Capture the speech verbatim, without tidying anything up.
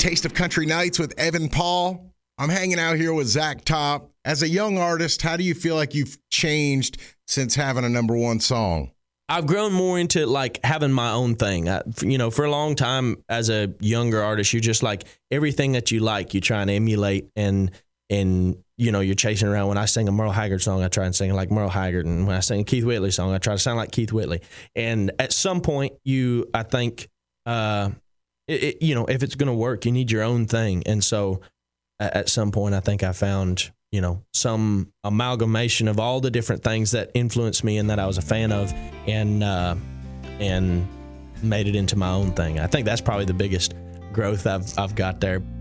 Taste of Country Nights with Evan Paul. I'm hanging out here with Zach Top. As a young artist, how do you feel like you've changed since having a number one song? I've grown more into like having my own thing. I, you know, for a long time as a younger artist, you're just like everything that you like, you try and emulate and, and, you know, you're chasing around. When I sing a Merle Haggard song, I try and sing like Merle Haggard. And when I sing a Keith Whitley song, I try to sound like Keith Whitley. And at some point you, I think, uh, it, it, you know, if it's going to work, you need your own thing. And so at some point, I think I found, you know, some amalgamation of all the different things that influenced me and that I was a fan of, and uh, and made it into my own thing. I think that's probably the biggest growth I've I've got there.